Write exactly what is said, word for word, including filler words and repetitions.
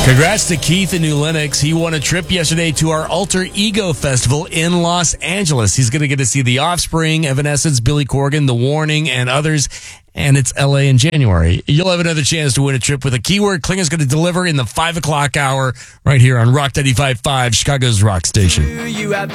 Congrats to Keith in New Lenox. He won a trip yesterday to our Alter Ego Festival in Los Angeles. He's going to get to see The Offspring, Evanescence, Billy Corgan, The Warning, and others. And it's L A in January. You'll have another chance to win a trip with a keyword Klinger's going to deliver in the five o'clock hour right here on Rock ninety-five point five, Chicago's rock station.